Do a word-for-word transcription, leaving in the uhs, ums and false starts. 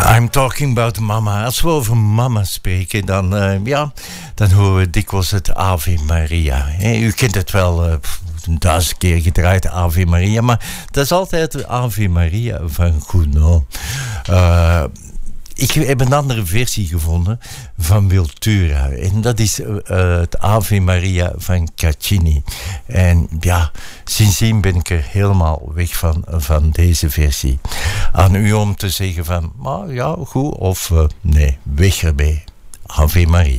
I'm talking about mama. Als we over mama spreken, dan, uh, ja, dan horen we dikwijls het Ave Maria. He, u kent het wel, uh, een duizend keer gedraaid, Ave Maria. Maar dat is altijd de Ave Maria van Gounod. Uh, Ik heb een andere versie gevonden van Wiltura. En dat is uh, het Ave Maria van Caccini. En ja, sindsdien ben ik er helemaal weg van, van deze versie. Aan u om te zeggen van, ah, ja, goed, of uh, nee, weg ermee. Ave Maria.